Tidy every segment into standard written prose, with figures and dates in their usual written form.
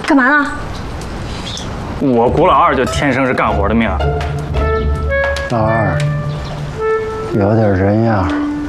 干嘛呢？ 我古老二就天生是干活的命啊。 老二，有点人样。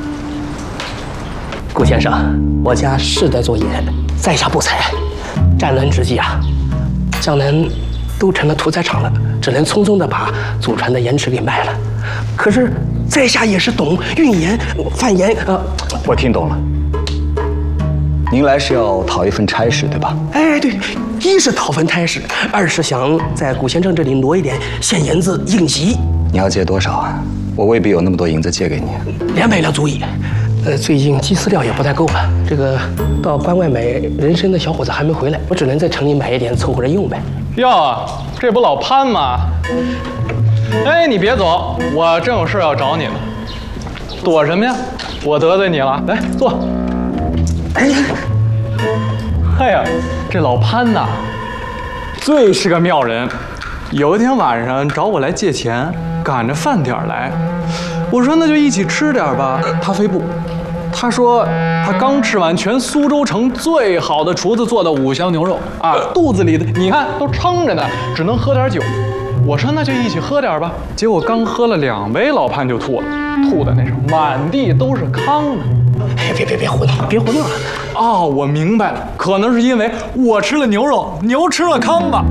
顾先生，我家世代做盐，在下不才，战乱之际啊，江南都成了屠宰场了，只能匆匆的把祖传的盐池给卖了。可是在下也是懂运盐、贩盐， 我听懂了。您来是要讨一份差事，对吧？ 哎，对，一是讨份差事，二是想在顾先生这里挪一点现银子应急。 你要借多少啊？我未必有那么多银子借给你。 200两足矣。最近鸡饲料也不太够了，这个到关外买人参的小伙子还没回来，我只能在城里买一点凑合着用呗。 哟，这不老潘吗？哎，你别走，我正有事要找你呢。躲什么呀？我得罪你了？来坐。哎呀，这老潘呐，最是个妙人。有一天晚上找我来借钱，赶着饭点来，我说那就一起吃点吧。他非不，他说他刚吃完全苏州城最好的厨子做的5香牛肉啊，肚子里的你看都撑着呢，只能喝点酒。我说那就一起喝点吧。结果刚喝了2杯，老潘就吐了，吐的那是满地都是糠呢。 哎，别胡闹，别胡闹了。 哦，我明白了，可能是因为我吃了牛肉，牛吃了糠吧。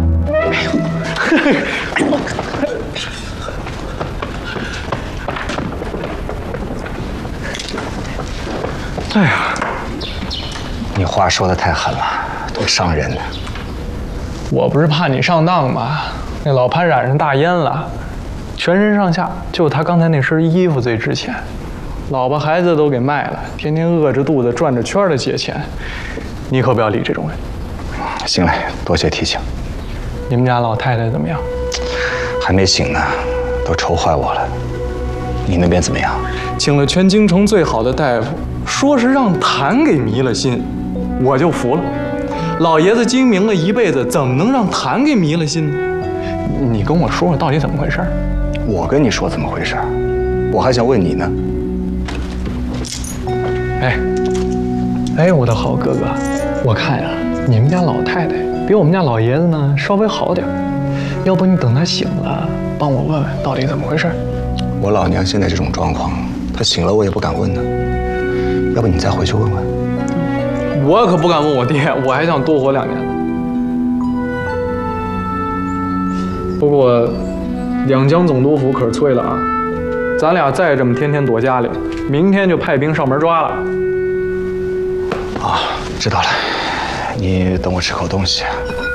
哎呀， 你话说的太狠了，多伤人呢。 我不是怕你上当吗？那老潘染上大烟了，全身上下就他刚才那身衣服最值钱，老婆孩子都给卖了，天天饿着肚子转着圈的借钱。你可不要理这种人。 行嘞，多谢提醒。 你们家老太太怎么样？ 还没醒呢，都愁坏我了。你那边怎么样？ 请了全京城最好的大夫，说是让痰给迷了心，我就服了。老爷子精明了一辈子，怎么能让痰给迷了心呢？你跟我说说到底怎么回事？ 我跟你说怎么回事？我还想问你呢。 哎，我的好哥哥，我看呀，你们家老太太比我们家老爷子呢稍微好点，要不你等她醒了，帮我问问到底怎么回事。 我老娘现在这种状况，她醒了我也不敢问呢。要不你再回去问问。 我可不敢问我爹，我还想多活2年。不过，两江总督府可是催了啊，咱俩再这么天天躲家里，明天就派兵上门抓了。 啊，知道了。你等我吃口东西。